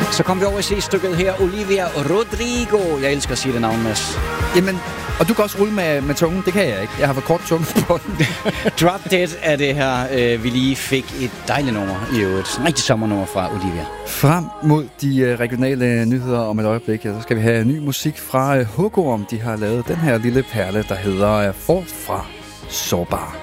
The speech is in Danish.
Så kom vi over i C-stykket her. Olivia Rodrigo. Jeg elsker at sige det navn, Mads. Jamen, og du kan også rulle med tungen. Det kan jeg ikke. Jeg har for kort tunge på den. Drop Dead er det her. Vi lige fik et dejligt nummer i øvrigt. Et rigtig sommernummer fra Olivia. Frem mod de regionale nyheder om et øjeblik, så skal vi have ny musik fra Hugorm. De har lavet den her lille perle, der hedder Forfra Sårbar.